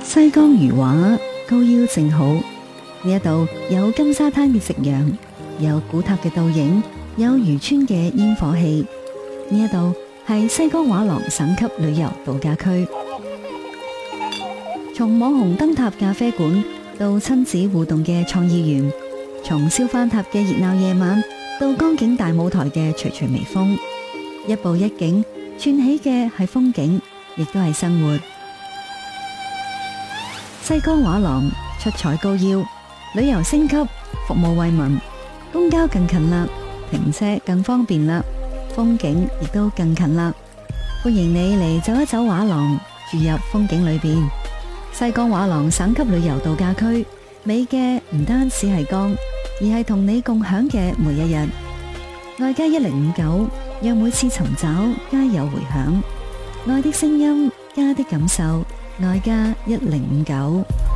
西江如畫，高腰正好。呢一度有金沙灘嘅夕陽，有古塔嘅倒影，有漁村嘅煙火氣。呢一度係西江畫廊省級旅遊度假區。從網紅燈塔咖啡館到親子互動嘅創意園，從燒番塔嘅熱鬧夜晚到江景大舞台嘅徐徐微風，一步一景串起嘅係風景，亦都係生活。西江畫廊出彩高腰，旅遊升級，服務惠民，公交更近啦，停車更方便啦，風景亦都更近啦。歡迎你嚟走一走畫廊，住入風景裏邊。西江畫廊省級旅遊度假區，美嘅唔單止係江，而係同你共享嘅每一日。愛家1059，讓每次尋找皆有回響。愛的聲音，家的感受，愛家1059。